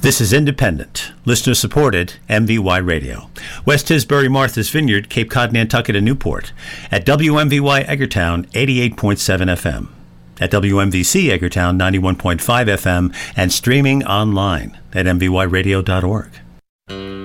This is independent, listener-supported MVY Radio. West Tisbury, Martha's Vineyard, Cape Cod, Nantucket, and Newport. At WMVY Eggertown, 88.7 FM. At WMVC Eggertown, 91.5 FM. And streaming online at mvyradio.org.